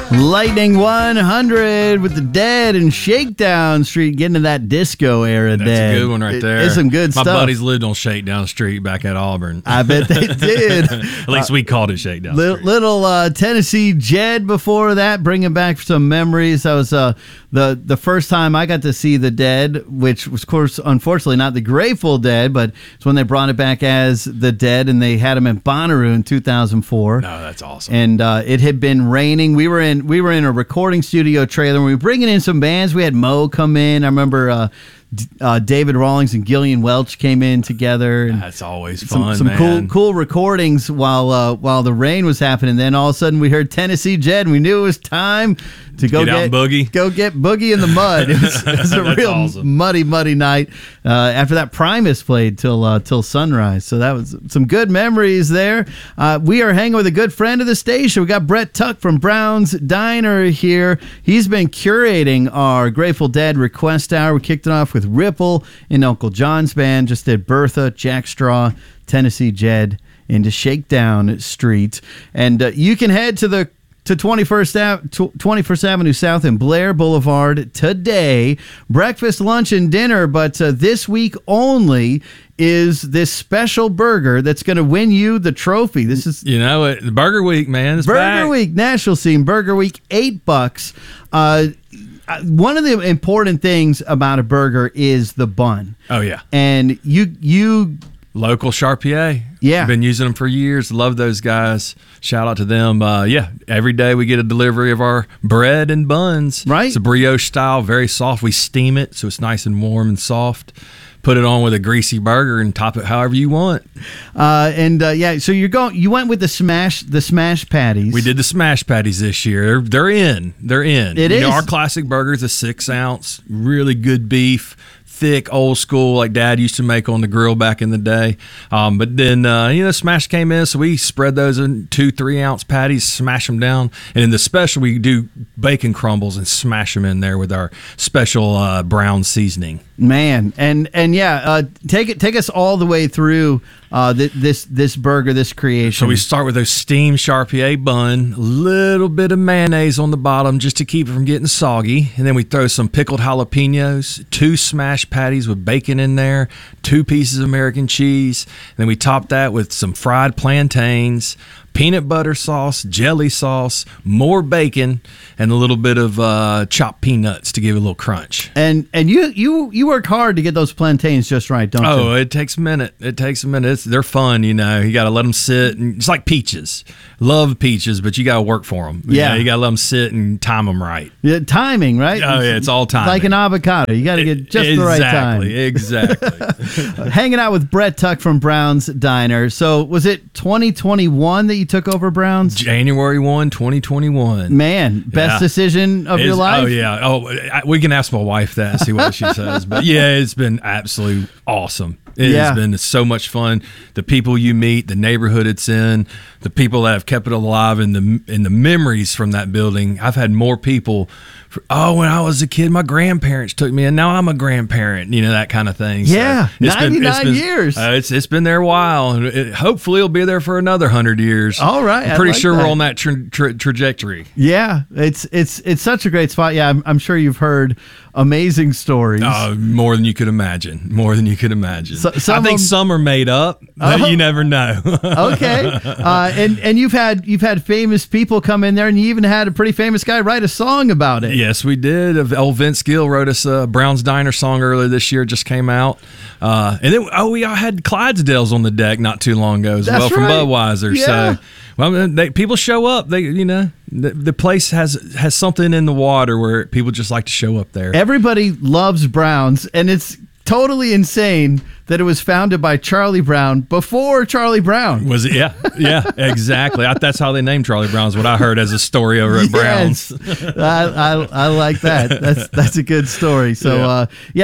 Lightning 100 with the Dead and Shakedown Street, getting to that disco era. That's Dead. a good one right there. It's some good stuff. My buddies lived on Shakedown Street back at Auburn. I bet they did. At least we called it Shakedown Street. Little Tennessee Jed before that, bringing back some memories. That was the first time I got to see the Dead, which was, of course, unfortunately not the Grateful Dead, but it's when they brought it back as the Dead, and they had them in Bonnaroo in 2004. No, that's awesome. And it had been raining. We were in a recording studio trailer, and we were bringing in some bands. We had Mo come in. I remember David Rawlings and Gillian Welch came in together. And that's always fun, some man. cool recordings while the rain was happening. Then all of a sudden we heard Tennessee Jed, and we knew it was time to go get Boogie in the mud. It was a real awesome. muddy night. After that, Primus played till sunrise. So that was some good memories there. We are hanging with a good friend of the station. We got Brett Tuck from Brown's Diner here. He's been curating our Grateful Dead request hour. We kicked it off with Ripple and Uncle John's band. Just did Bertha, Jack Straw, Tennessee Jed into Shakedown Street. And you can head to 21st Avenue South and Blair Boulevard today. Breakfast, lunch, and dinner, but this week only is this special burger that's going to win you the trophy. This is Burger Week, man. It's Burger back. Week, National Scene, Burger Week, $8. One of the important things about a burger is the bun. Oh, yeah. And you Local Charpier. Yeah. Been using them for years. Love those guys. Shout out to them. Every day we get a delivery of our bread and buns. Right. It's a brioche style, very soft. We steam it so it's nice and warm and soft. Put it on with a greasy burger and top it however you want. So you went with the smash patties. We did the smash patties this year. They're in. It is. Our classic burger's a 6-ounce, really good beef, thick, old school, like Dad used to make on the grill back in the day. But then, smash came in, so we spread those in 2-3 ounce patties, smash them down. And in the special, we do bacon crumbles and smash them in there with our special brown seasoning. Man, take us all the way through this burger, this creation. So we start with a steamed Charpier bun, a little bit of mayonnaise on the bottom just to keep it from getting soggy, and then we throw some pickled jalapenos, 2 smashed patties with bacon in there, 2 pieces of American cheese, and then we top that with some fried plantains, peanut butter sauce, jelly sauce, more bacon, and a little bit of chopped peanuts to give it a little crunch. And you work hard to get those plantains just right, don't you? Oh, it takes a minute. They're fun, You got to let them sit. And it's like peaches. Love peaches, but you got to work for them. You got to let them sit and time them right. Yeah, timing, right? Oh, yeah, it's all timing. Like an avocado. You got to get just the right time. Exactly. Hanging out with Brett Tuck from Brown's Diner. So was it 2021 that you took over Brown's? January 1, 2021. Man, best decision of your life? Oh, yeah. We can ask my wife that and see what she says. But, yeah, it's been absolutely awesome. It has been so much fun. The people you meet, the neighborhood it's in, the people that have kept it alive, and the memories from that building. I've had more people. When I was a kid, my grandparents took me, and now I'm a grandparent. That kind of thing. Yeah, so 99 years. It's been there a while, and hopefully it'll be there for another 100 years. All right, I'm pretty sure we're on that trajectory. Yeah, it's such a great spot. Yeah, I'm sure you've heard amazing stories. More than you could imagine. So, I think some are made up, but you never know. Okay, and you've had famous people come in there, and you even had a pretty famous guy write a song about it. Yes, we did. Old Vince Gill wrote us a Brown's Diner song earlier this year. Just came out, and then we all had Clydesdales on the deck not too long ago as well from Budweiser. Yeah. So, people show up. The place has something in the water where people just like to show up there. Everybody loves Brown's, and it's totally insane that it was founded by Charlie Brown before Charlie Brown. Was it? Yeah, exactly. That's how they named Charlie Brown, is what I heard as a story over at Brown's. I like that. That's a good story. So,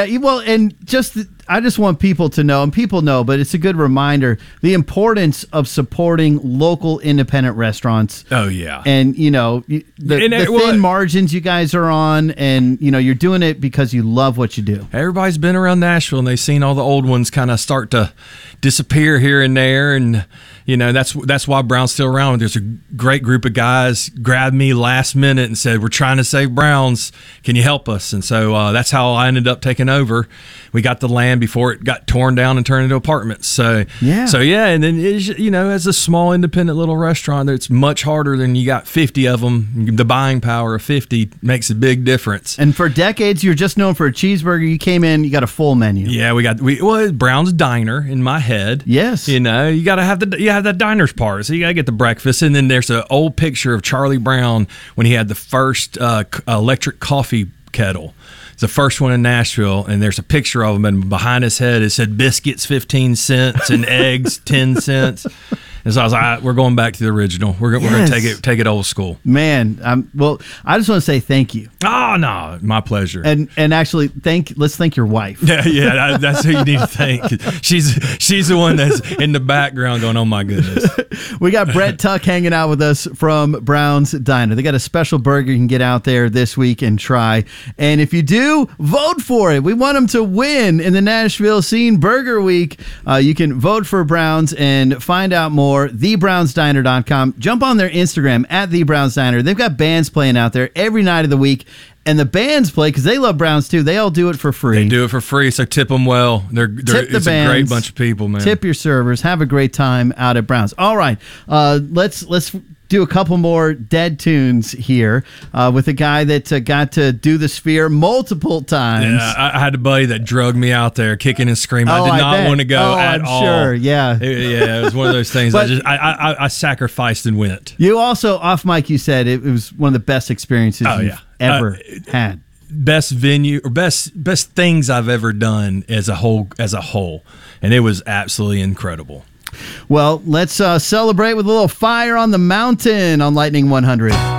I just want people to know, and people know, but it's a good reminder, the importance of supporting local independent restaurants. Oh, yeah. And, the thin margins you guys are on, and, you're doing it because you love what you do. Everybody's been around Nashville, and they've seen all the old ones kind of start to disappear here and there, and That's why Brown's still around. There's a great group of guys grabbed me last minute and said, "We're trying to save Browns. Can you help us?" And so that's how I ended up taking over. We got the land before it got torn down and turned into apartments. So yeah, and then as a small independent little restaurant, it's much harder than you got 50 of them. The buying power of 50 makes a big difference. And for decades, you're just known for a cheeseburger. You came in, you got a full menu. Yeah, Brown's Diner in my head. Yes, you got to have that diner's part. So you got to get the breakfast, and then there's an old picture of Charlie Brown when he had the first electric coffee kettle. It's the first one in Nashville, and there's a picture of him, and behind his head it said biscuits 15 cents and eggs 10 cents. And so I was like, we're going back to the original. We're going to take it old school. Man, I just want to say thank you. Oh, no, my pleasure. And actually, let's thank your wife. Yeah, that's who you need to thank. She's the one that's in the background going, oh, my goodness. We got Brett Tuck hanging out with us from Brown's Diner. They got a special burger you can get out there this week and try. And if you do, vote for it. We want them to win in the Nashville Scene Burger Week. You can vote for Brown's and find out more. TheBrownsDiner.com. Jump on their Instagram at TheBrownsDiner. They've got bands playing out there every night of the week. And the bands play because they love Browns too. They all do it for free. They do it for free, so tip them well. It's a great bunch of people, man. Tip your servers. Have a great time out at Browns. All right, let's do a couple more dead tunes here with a guy that got to do the Sphere multiple times. Yeah, I had a buddy that drugged me out there, kicking and screaming. I did not want to go at all. Sure, yeah. It was one of those things. I sacrificed and went. You also, off mic, you said it was one of the best experiences you've ever had. Best venue or best things I've ever done as a whole, and it was absolutely incredible. Well, let's celebrate with a little Fire on the Mountain on Lightning 100.